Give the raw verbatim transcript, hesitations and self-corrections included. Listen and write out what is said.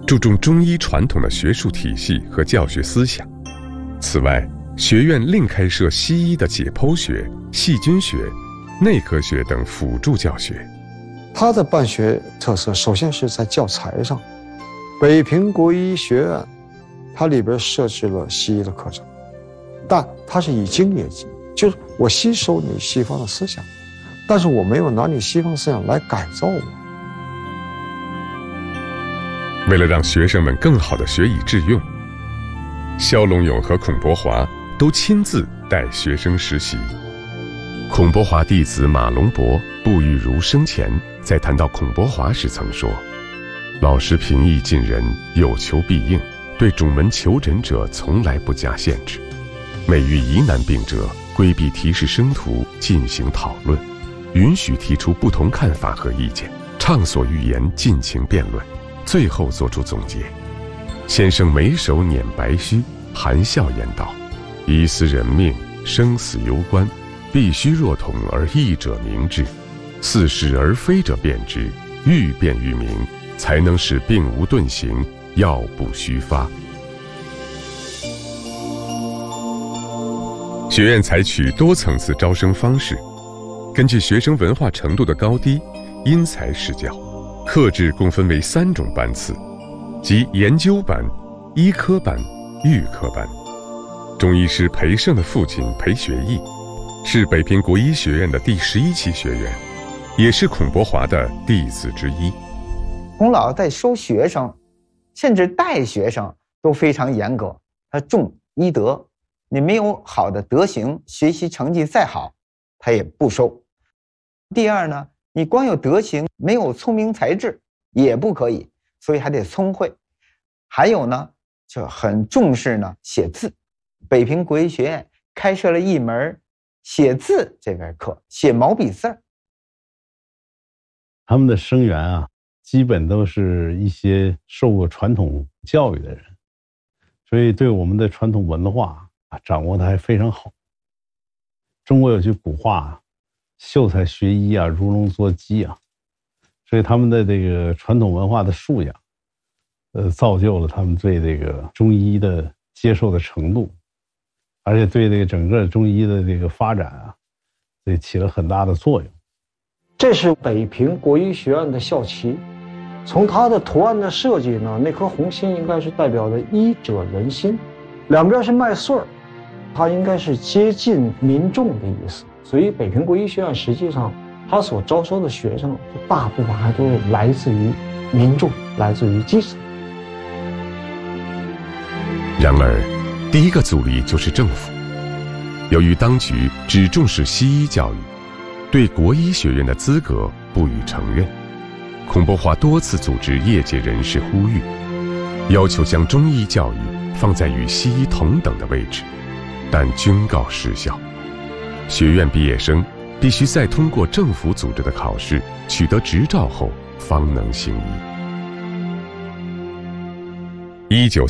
注重中医传统的学术体系和教学思想。此外，学院另开设西医的解剖学、细菌学、内科学等辅助教学。 它的办学特色首先是在教材上，北平国医学院它里边设置了西医的课程，但它是以经业绩，就是我吸收你西方的思想，但是我没有拿你西方思想来改造我。 为了让学生们更好地学以致用，肖龙勇和孔伯华都亲自带学生实习。孔伯华弟子马龙博、步玉如生前在谈到孔伯华时曾说：“老师平易近人，有求必应，对主门求诊者从来不加限制。每遇疑难病者，规避提示生徒进行讨论，允许提出不同看法和意见，畅所欲言，尽情辩论，最后作出总结。先生每手捻白须，含笑言道：一思人命，生死攸关，必须若同而异者明之，似是而非者辨之，欲辨欲明，才能使病无遁形，药不虚发。”学院采取多层次招生方式，根据学生文化程度的高低，因材施教。课制共分为三种班次，即研究班、医科班、预科班。中医师裴胜的父亲裴学义是北平国医学院的第十一期学员，也是孔伯华的弟子之一。 孔老在收学生，甚至带学生都非常严格，他重医德，你没有好的德行，学习成绩再好，他也不收。第二呢，你光有德行，没有聪明才智也不可以，所以还得聪慧。还有呢，就很重视呢写字。北平国医学院开设了一门写字这门课，写毛笔字。 他们的生源啊，基本都是一些受过传统教育的人，所以对我们的传统文化啊掌握的还非常好。中国有句古话，秀才学医啊，如龙捉鸡啊，所以他们的这个传统文化的素养，呃，造就了他们对这个中医的接受的程度，而且对这个整个中医的这个发展啊，这起了很大的作用。 这是北平国医学院的校旗，从它的图案的设计呢，那颗红心应该是代表着医者仁心，两边是麦穗儿，它应该是接近民众的意思。所以北平国医学院实际上它所招收的学生大部分还都是来自于民众，来自于基层。 然而第一个阻力就是政府。由于当局只重视西医教育，对国医学院的资格不予承认，孔伯华多次组织业界人士呼吁，要求将中医教育放在与西医同等的位置，但均告失效。学院毕业生必须再通过政府组织的考试，取得执照后方能行医。一九